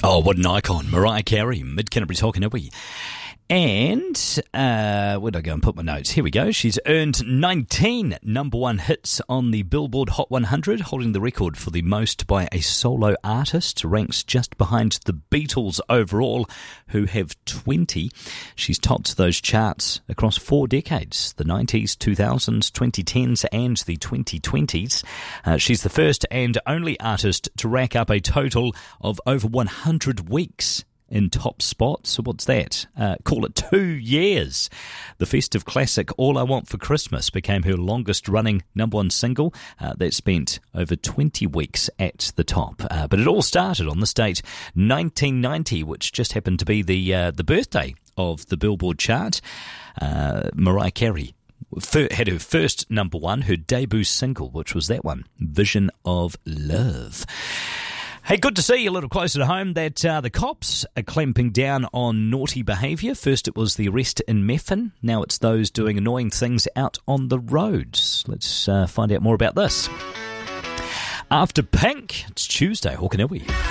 Oh, what an icon. Mariah Carey, Mid-Canterbury Tokanawi. And where'd I go and put my notes? Here we go. She's earned 19 number one hits on the Billboard Hot 100, holding the record for the most by a solo artist. Ranks just behind the Beatles overall, who have 20. She's topped those charts across 4 decades, the 90s, 2000s, 2010s and the 2020s. She's the first and only artist to rack up a total of over 100 weeks in top spots. So what's that? Call it 2 years. The festive classic All I Want for Christmas became her longest running number one single that spent over 20 weeks at the top. But it all started on this date, 1990, which just happened to be the birthday of the Billboard chart. Mariah Carey had her first number one, her debut single, which was that one, Vision of Love. Hey, good to see you a little closer to home that the cops are clamping down on naughty behaviour. First it was the arrest in Methven. Now it's those doing annoying things out on the roads. Let's find out more about this. After Pink, it's Tuesday, Hawkanawi.